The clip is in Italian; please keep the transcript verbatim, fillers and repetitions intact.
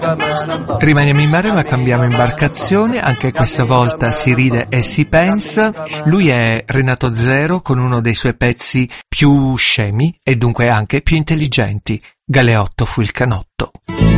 Rimaniamo in mare ma cambiamo imbarcazione, anche questa volta si ride e si pensa. Lui è Renato Zero con uno dei suoi pezzi più scemi e dunque anche più intelligenti. Galeotto fu il canotto.